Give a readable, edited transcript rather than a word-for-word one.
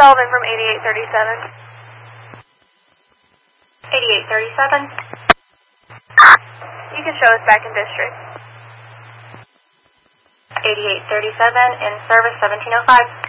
Sullivan from 8837. 8837. You can show us back in district. 8837 in service 1705.